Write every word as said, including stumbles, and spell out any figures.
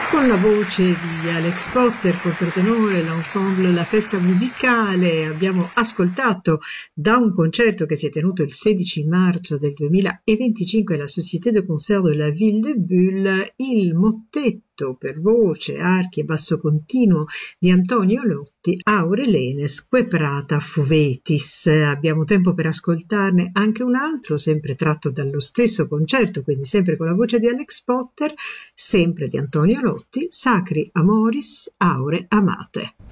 Con la voce di Alex Potter, controtenore, l'ensemble La Festa Musicale, abbiamo ascoltato da un concerto che si è tenuto il sedici marzo del duemilaventicinque alla Société de Concert de la Ville de Bulle, il mottetto per voce, archi e basso continuo di Antonio Lotti, Aurelenes Queprata Fovetis. Abbiamo tempo per ascoltarne anche un altro, sempre tratto dallo stesso concerto, quindi sempre con la voce di Alex Potter, sempre di Antonio Lotti, Sacri Amoris Aure Amate.